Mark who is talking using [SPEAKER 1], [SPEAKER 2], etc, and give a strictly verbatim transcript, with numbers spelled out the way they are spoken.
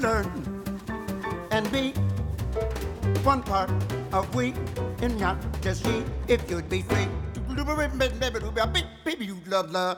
[SPEAKER 1] learn and be one part of we and not just she. If you'd be free, baby, you love love.